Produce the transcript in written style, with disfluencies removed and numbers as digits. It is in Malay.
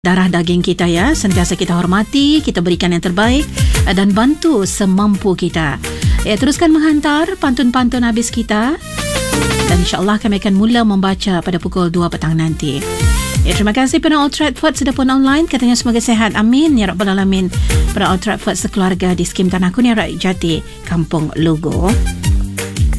darah daging kita ya. Sentiasa kita hormati, kita berikan yang terbaik dan bantu semampu kita. Teruskan menghantar pantun-pantun habis kita. Dan insyaAllah kami akan mula membaca pada pukul 2 petang nanti. Terima kasih pada Old Trafford sudah pun online. Katanya semoga sehat. Amin. Ya Rabbal Alamin. Pada Old Trafford sekeluarga di skim Tanah Kuning Rakyat Jati, Kampung Lugo.